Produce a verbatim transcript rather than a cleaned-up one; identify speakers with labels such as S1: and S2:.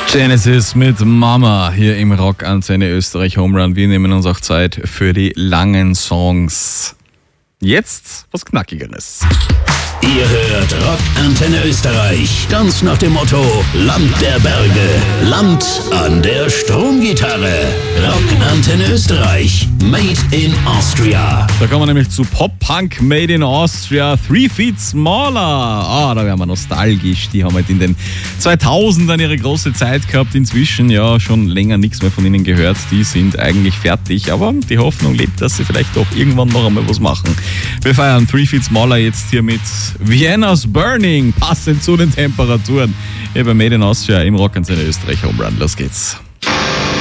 S1: Genesis mit Mama hier im Rockantenne Österreich Home Run. Wir nehmen uns auch Zeit für die langen Songs. Jetzt was Knackigeres.
S2: Ihr hört Rockantenne Österreich. Ganz nach dem Motto Land der Berge, Land an der Stromgitarre. Rockantenne Österreich, made in Austria.
S1: Da kommen wir nämlich zu Pop-Punk Made in Austria, Three Feet Smaller. Ah, da werden wir nostalgisch. Die haben halt in den zweitausendern ihre große Zeit gehabt. Inzwischen ja schon länger nichts mehr von ihnen gehört. Die sind eigentlich fertig, aber die Hoffnung lebt, dass sie vielleicht doch irgendwann noch einmal was machen. Wir feiern Three Feet Smaller jetzt hier mit Vienna's Burning, passend zu den Temperaturen. Hier bei Made in Austria im Rockantenne Österreich Home Run. Los geht's.